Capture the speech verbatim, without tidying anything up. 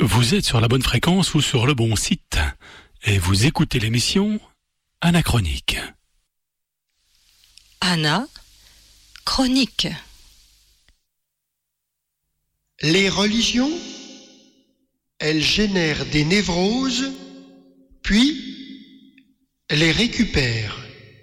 Vous êtes sur la bonne fréquence ou sur le bon site et vous écoutez l'émission Anachronique. Anna, chronique. Les religions, elles génèrent des névroses, puis les récupèrent.